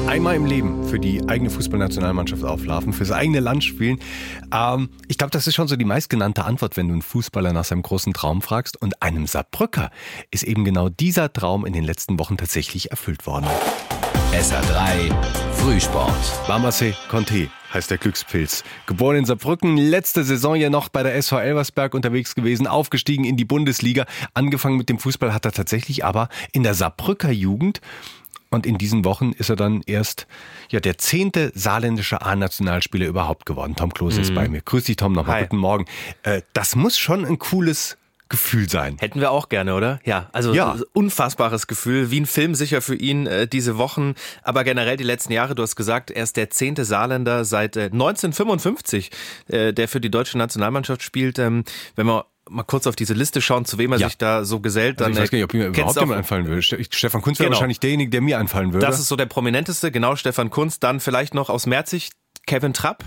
Einmal im Leben für die eigene Fußballnationalmannschaft auflaufen, fürs eigene Land spielen. Ich glaube, das ist schon so die meistgenannte Antwort, wenn du einen Fußballer nach seinem großen Traum fragst. Und einem Saarbrücker ist eben genau dieser Traum in den letzten Wochen tatsächlich erfüllt worden. SR3 Frühsport. Bambassé Conté heißt der Glückspilz. Geboren in Saarbrücken, letzte Saison ja noch bei der SV Elversberg unterwegs gewesen, aufgestiegen in die Bundesliga. Angefangen mit dem Fußball hat er tatsächlich aber in der Saarbrücker Jugend. Und in diesen Wochen ist er dann erst der 10. saarländische A-Nationalspieler überhaupt geworden. Tom Klose ist bei mir. Grüß dich, Tom, nochmal. Guten Morgen. Das muss schon ein cooles Gefühl sein. Hätten wir auch gerne, oder? Ja, also unfassbares Gefühl, wie ein Film sicher für ihn diese Wochen, aber generell die letzten Jahre. Du hast gesagt, er ist der 10. Saarländer seit 1955, der für die deutsche Nationalmannschaft spielt. Wenn wir mal kurz auf diese Liste schauen, zu wem er sich da so gesellt. Dann, ich weiß gar nicht, ob mir überhaupt jemand einfallen würde. Stefan Kuntz wäre wahrscheinlich derjenige, der mir einfallen würde. Das ist so der prominenteste, genau, Stefan Kuntz. Dann vielleicht noch aus Merzig Kevin Trapp.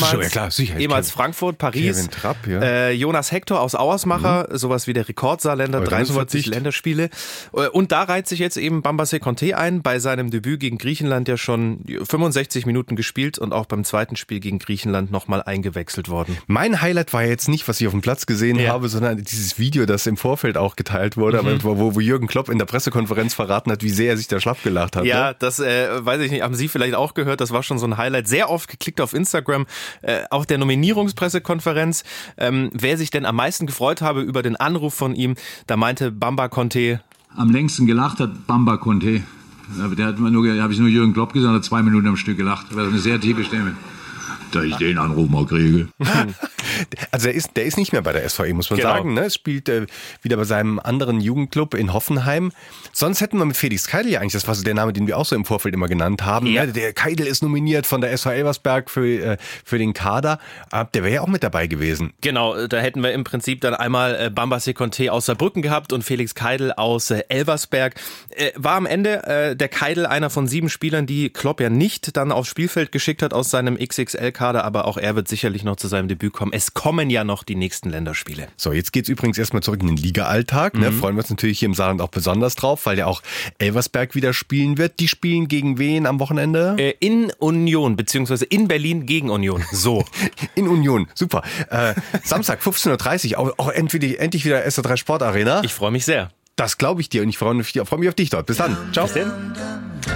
Ehemals Frankfurt, Paris. Kevin Trapp, Jonas Hector aus Auersmacher, sowas wie der Rekordsaarländer, 43 Länderspiele. Und da reiht sich jetzt eben Bambassé Conté ein, bei seinem Debüt gegen Griechenland ja schon 65 Minuten gespielt und auch beim zweiten Spiel gegen Griechenland nochmal eingewechselt worden. Mein Highlight war jetzt nicht, was ich auf dem Platz gesehen habe, sondern dieses Video, das im Vorfeld auch geteilt wurde, aber wo Jürgen Klopp in der Pressekonferenz verraten hat, wie sehr er sich da schlapp gelacht hat. Ja, das weiß ich nicht, haben Sie vielleicht auch gehört, das war schon so ein Highlight, sehr oft geklickt auf Instagram. Auch der Nominierungspressekonferenz, wer sich denn am meisten gefreut habe über den Anruf von ihm, da meinte Bamba Conté. Am längsten gelacht hat Bamba Conté. Der hat habe ich nur Jürgen Klopp gesagt, hat 2 Minuten am Stück gelacht. Das war eine sehr tiefe Stimme. Da ich den Anruf mal kriege. Also der ist nicht mehr bei der SVE, muss man sagen. Ne? Es spielt wieder bei seinem anderen Jugendclub in Hoffenheim. Sonst hätten wir mit Felix Keidel ja eigentlich, das war so der Name, den wir auch so im Vorfeld immer genannt haben. Ja. Ne? Der Keidel ist nominiert von der SV Elversberg für den Kader. Der wäre ja auch mit dabei gewesen. Genau, da hätten wir im Prinzip dann einmal Bambassé Conté aus Saarbrücken gehabt und Felix Keidel aus Elversberg. War am Ende der Keidel einer von 7 Spielern, die Klopp ja nicht dann aufs Spielfeld geschickt hat aus seinem XXL-Kader, aber auch er wird sicherlich noch zu seinem Debüt kommen. Es kommen ja noch die nächsten Länderspiele. So, jetzt geht's übrigens erstmal zurück in den Liga-Alltag. Ne? Freuen wir uns natürlich hier im Saarland auch besonders drauf, weil ja auch Elversberg wieder spielen wird. Die spielen gegen wen am Wochenende? In Union, beziehungsweise in Berlin gegen Union. So. In Union, super. Samstag 15:30 Uhr, auch endlich wieder SR3 Sportarena. Ich freue mich sehr. Das glaube ich dir und ich freue mich auf dich dort. Bis dann. Ciao. Bis dann.